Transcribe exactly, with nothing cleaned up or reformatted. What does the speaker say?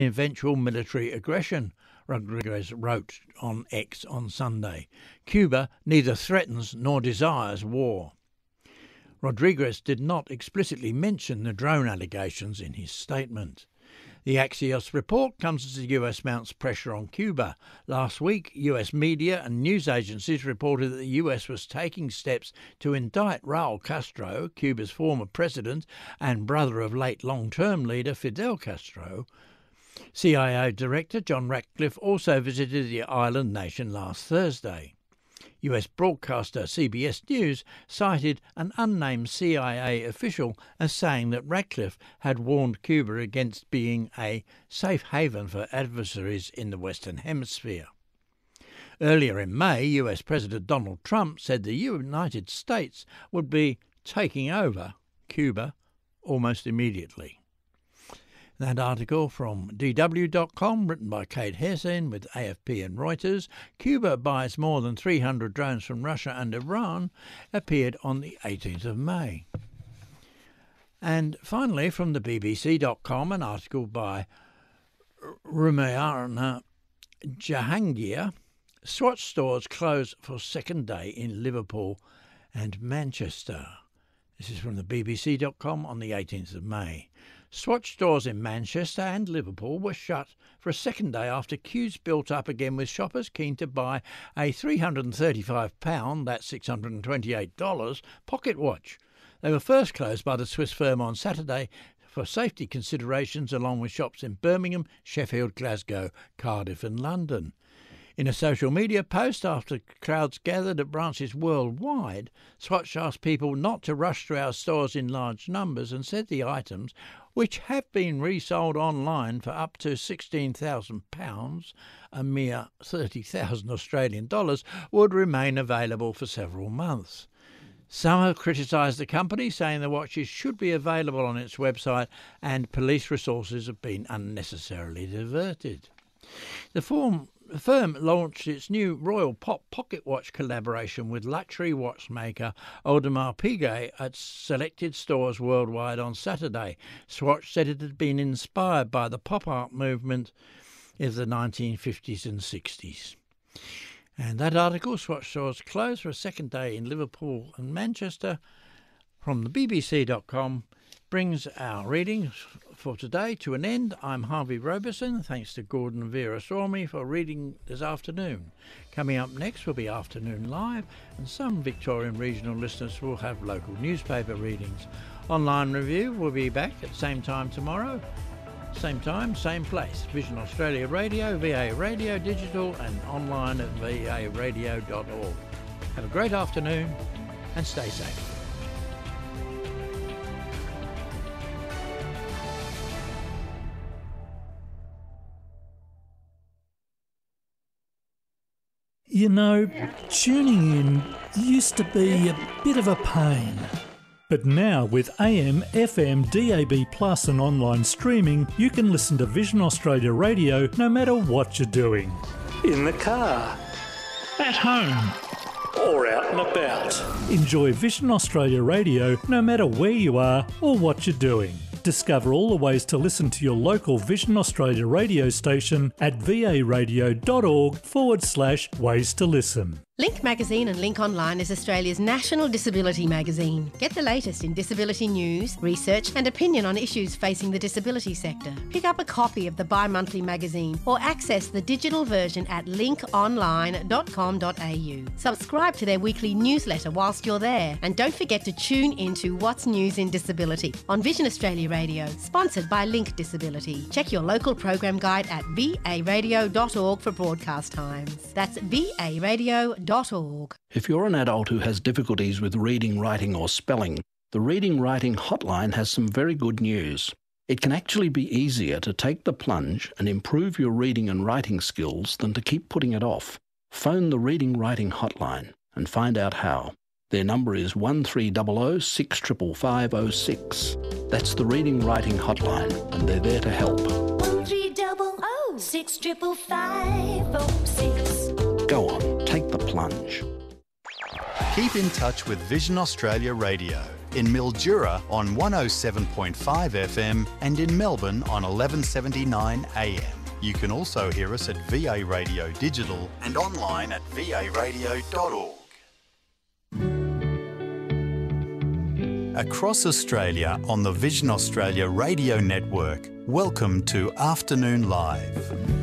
eventual military aggression, Rodriguez wrote on X on Sunday. Cuba neither threatens nor desires war. Rodriguez did not explicitly mention the drone allegations in his statement. The Axios report comes as the U S mounts pressure on Cuba. Last week, U S media and news agencies reported that the U S was taking steps to indict Raul Castro, Cuba's former president and brother of late long-term leader Fidel Castro. C I A Director John Ratcliffe also visited the island nation last Thursday. U S broadcaster C B S News cited an unnamed C I A official as saying that Ratcliffe had warned Cuba against being a safe haven for adversaries in the Western Hemisphere. Earlier in May, U S President Donald Trump said the United States would be taking over Cuba almost immediately. That article from D W dot com, written by Kate Hersen with A F P and Reuters, Cuba buys more than three hundred drones from Russia and Iran, appeared on the eighteenth of May. And finally, from the B B C dot com, an article by Rumayana Jahangir, Swatch stores close for second day in Liverpool and Manchester. This is from the B B C dot com on the eighteenth of May. Swatch stores in Manchester and Liverpool were shut for a second day after queues built up again with shoppers keen to buy a three hundred and thirty-five pounds, that's six hundred and twenty-eight dollars, pocket watch. They were first closed by the Swiss firm on Saturday for safety considerations, along with shops in Birmingham, Sheffield, Glasgow, Cardiff and London. In a social media post after crowds gathered at branches worldwide, Swatch asked people not to rush through our stores in large numbers and said the items, which have been resold online for up to sixteen thousand pounds, a mere thirty thousand Australian dollars, would remain available for several months. Some have criticised the company, saying the watches should be available on its website and police resources have been unnecessarily diverted. The form The firm launched its new Royal Pop pocket watch collaboration with luxury watchmaker Audemars Piguet at selected stores worldwide on Saturday. Swatch said it had been inspired by the pop art movement of the nineteen fifties and sixties. And that article, Swatch stores closed for a second day in Liverpool and Manchester, from the B B C dot com, brings our reading for today to an end. I'm Harvey Roberson. Thanks to Gordon Veeraswamy for reading this afternoon. Coming up next will be Afternoon Live, and some Victorian regional listeners will have local newspaper readings. Online Review will be back at the same time tomorrow. Same time, same place. Vision Australia Radio, V A Radio Digital, and online at v a radio dot org. Have a great afternoon and stay safe. You know, tuning in used to be a bit of a pain. But now with A M, F M, D A B plus and online streaming, you can listen to Vision Australia Radio no matter what you're doing. In the car, at home, or out and about. Enjoy Vision Australia Radio no matter where you are or what you're doing. Discover all the ways to listen to your local Vision Australia radio station at v a radio dot org forward slash ways to listen. Link Magazine and Link Online is Australia's national disability magazine. Get the latest in disability news, research and opinion on issues facing the disability sector. Pick up a copy of the bi-monthly magazine or access the digital version at link online dot com dot a u. Subscribe to their weekly newsletter whilst you're there, and don't forget to tune into What's News in Disability on Vision Australia Radio, sponsored by Link Disability. Check your local program guide at v a radio dot org for broadcast times. That's v a radio dot org. If you're an adult who has difficulties with reading, writing or spelling, the Reading Writing Hotline has some very good news. It can actually be easier to take the plunge and improve your reading and writing skills than to keep putting it off. Phone the Reading Writing Hotline and find out how. Their number is one three zero zero six five five five zero six. That's the Reading Writing Hotline, and they're there to help. one three zero zero six five five five zero six. Go on, take the plunge. Keep in touch with Vision Australia Radio. in Mildura on one oh seven point five F M and in Melbourne on eleven seventy-nine A M. You can also hear us at V A Radio Digital and online at v a radio dot org. Across Australia on the Vision Australia radio network, welcome to Afternoon Live.